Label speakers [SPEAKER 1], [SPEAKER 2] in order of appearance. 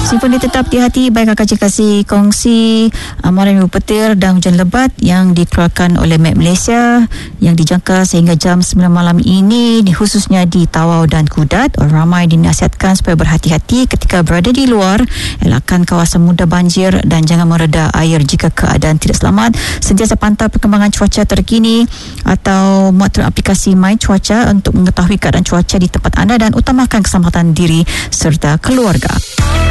[SPEAKER 1] Meskipun dia tetap hati-hati, baik Kakak kasih kongsi amaran petir dan hujan lebat yang dikeluarkan oleh Met Malaysia yang dijangka sehingga jam 9 malam ini, khususnya di Tawau dan Kudat. Orang ramai dinasihatkan supaya berhati-hati ketika berada di luar, elakkan kawasan mudah banjir dan jangan mereda air jika keadaan tidak selamat. Sentiasa pantau perkembangan cuaca terkini atau muat turun aplikasi My Cuaca untuk mengetahui keadaan cuaca di tempat anda dan utamakan keselamatan diri serta keluarga.